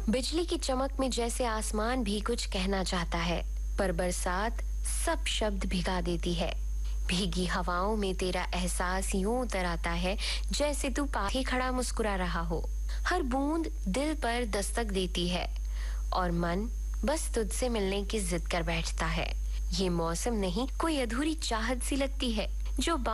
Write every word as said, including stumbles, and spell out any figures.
बिजली की चमक में जैसे आसमान भी कुछ कहना चाहता है, पर बरसात सब शब्द भिगा देती है। भीगी हवाओं में तेरा एहसास यूं उतर आता है जैसे तू पास ही खड़ा मुस्कुरा रहा हो। हर बूंद दिल पर दस्तक देती है और मन बस तुझसे मिलने की जिद कर बैठता है। ये मौसम नहीं, कोई अधूरी चाहत सी लगती है जो